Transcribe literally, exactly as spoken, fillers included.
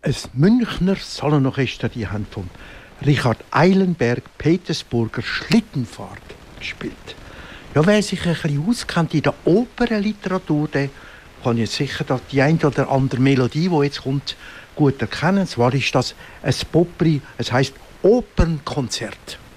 ein Münchner Salonorchester, die haben von Richard Eilenberg Petersburger Schlittenfahrt gespielt. Ja, wer sich ein bisschen auskennt in der Opernliteratur, der kann jetzt sicher die eine oder andere Melodie, die jetzt kommt, gut erkennen. Zwar ist das ein Popri, es heisst Opernkonzert.